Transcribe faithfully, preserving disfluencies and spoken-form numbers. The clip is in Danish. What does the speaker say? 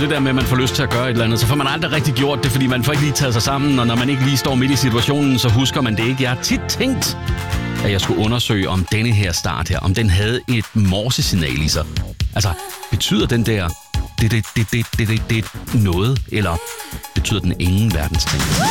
det der med, at man får lyst til at gøre et eller andet, så får man aldrig rigtig gjort det, fordi man får ikke lige taget sig sammen, og når man ikke lige står midt i situationen, så husker man det ikke. Jeg har tit tænkt, at jeg skulle undersøge, om denne her start her, om den havde et morsesignal i sig. Altså, betyder den der det, det, det, det, det, det, det noget, eller betyder den ingen verdens ting?